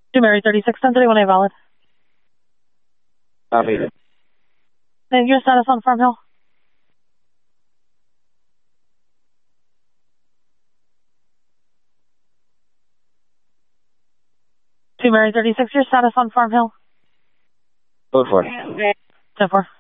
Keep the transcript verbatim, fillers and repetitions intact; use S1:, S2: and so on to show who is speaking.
S1: Two Mary thirty-six, ten thirty-one A valid.
S2: Copy.
S1: And your status on Farm Hill? Two Mary thirty-six, your status on Farm Hill?
S2: Code four.
S1: ten four.